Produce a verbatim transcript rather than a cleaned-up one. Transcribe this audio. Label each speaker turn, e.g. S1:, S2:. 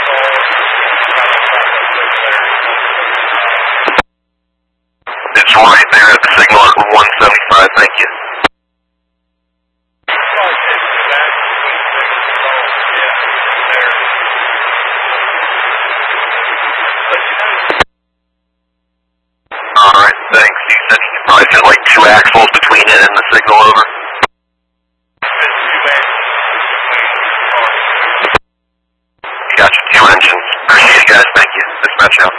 S1: It's right there at the signal at one seventy-five, thank you. Alright, thanks. You said you could probably fit like two axles between it and the signal over? Gotcha, two engines. Appreciate it, guys. Thank you. Dispatch out.